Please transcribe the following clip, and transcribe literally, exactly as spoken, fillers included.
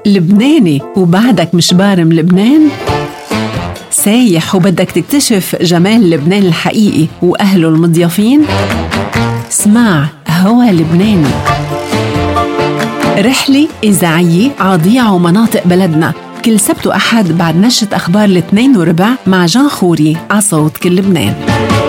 لبناني وبعدك مش بارم لبنان؟ سايح وبدك تكتشف جمال لبنان الحقيقي وأهله المضيافين؟ اسمع هوا لبناني، رحلة إذاعية عضيع ومناطق بلدنا، كل سبت وأحد بعد نشرة أخبار الاثنين وربع مع جان خوري عصوت كل لبنان.